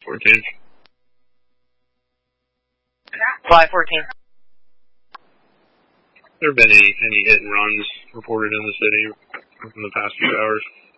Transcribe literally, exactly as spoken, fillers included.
fourteen. Fly fourteen. There been any, any hit and runs reported in the city in the past few hours?